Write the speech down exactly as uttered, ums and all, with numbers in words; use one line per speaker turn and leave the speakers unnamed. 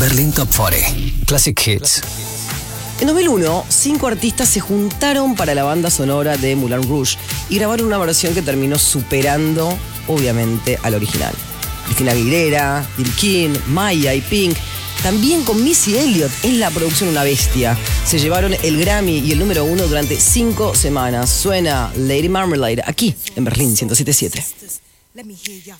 Berlin Top cuarenta. Classic Hits.
En dos mil uno, cinco artistas se juntaron para la banda sonora de Moulin Rouge y grabaron una versión que terminó superando, obviamente, al original. Christina Aguilera, Dil King, Maya y Pink, también con Missy Elliott en la producción, una bestia. Se llevaron el Grammy y el número uno durante cinco semanas. Suena Lady Marmalade aquí en Berlín ciento siete punto siete.